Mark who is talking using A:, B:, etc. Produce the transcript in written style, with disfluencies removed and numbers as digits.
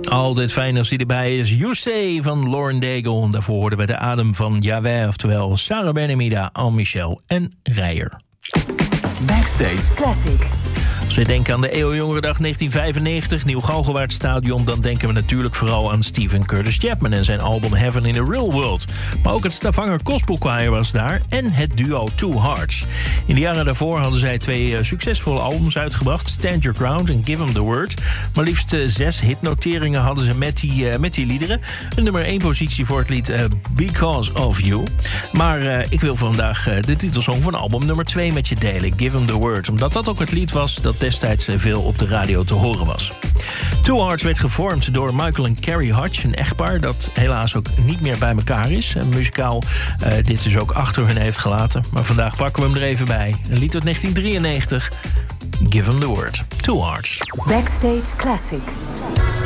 A: Altijd fijn als hij erbij is. You Say van Lauren Daigle. Daarvoor hoorden we de adem van Yahweh, oftewel Sarah Benhamida, Anne Michel en Rijer.
B: Backstage Classic.
A: Als we denken aan de Eeuwjongerendag 1995, Nieuw Galgenwaardstadion, dan denken we natuurlijk vooral aan Stephen Curtis Chapman en zijn album Heaven in the Real World. Maar ook het Stavanger Gospel Choir was daar en het duo Two Hearts. In de jaren daarvoor hadden zij 2 succesvolle albums uitgebracht, Stand Your Ground en Give 'Em the Word. Maar liefst 6 hitnoteringen hadden ze met die liederen. Een nummer 1 positie voor het lied Because of You. Maar ik wil vandaag de titelsong van album nummer 2 met je delen, Give 'Em the Word. Omdat dat ook het lied was dat destijds veel op de radio te horen was. Two Hearts werd gevormd door Michael en Carrie Hodge, een echtpaar dat helaas ook niet meer bij elkaar is. En muzikaal dit dus ook achter hun heeft gelaten. Maar vandaag pakken we hem er even bij. Een lied uit 1993, Give 'Em the Word, Two Hearts.
B: Backstage Classic.